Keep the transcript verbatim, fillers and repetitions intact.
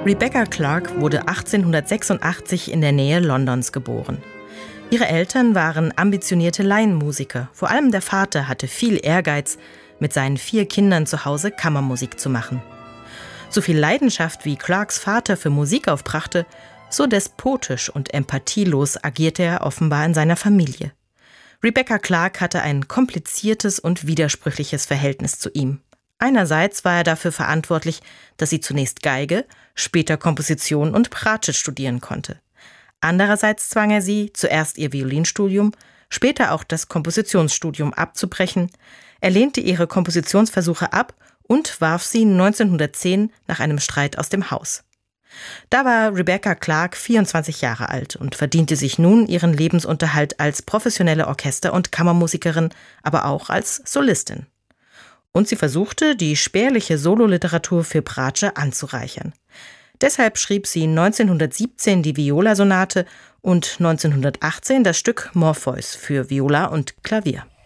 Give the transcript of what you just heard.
Rebecca Clark wurde achtzehnhundertsechsundachtzig in der Nähe Londons geboren. Ihre Eltern waren ambitionierte Laienmusiker. Vor allem der Vater hatte viel Ehrgeiz, mit seinen vier Kindern zu Hause Kammermusik zu machen. So viel Leidenschaft wie Clarks Vater für Musik aufbrachte, so despotisch und empathielos agierte er offenbar in seiner Familie. Rebecca Clark hatte ein kompliziertes und widersprüchliches Verhältnis zu ihm. Einerseits war er dafür verantwortlich, dass sie zunächst Geige, später Komposition und Bratsche studieren konnte. Andererseits zwang er sie, zuerst ihr Violinstudium, später auch das Kompositionsstudium abzubrechen. Er lehnte ihre Kompositionsversuche ab und warf sie neunzehnhundertzehn nach einem Streit aus dem Haus. Da war Rebecca Clark vierundzwanzig Jahre alt und verdiente sich nun ihren Lebensunterhalt als professionelle Orchester- und Kammermusikerin, aber auch als Solistin. Und sie versuchte, die spärliche Sololiteratur für Bratsche anzureichern. Deshalb schrieb sie neunzehnhundertsiebzehn die Viola-Sonate und neunzehnhundertachtzehn das Stück Morpheus für Viola und Klavier.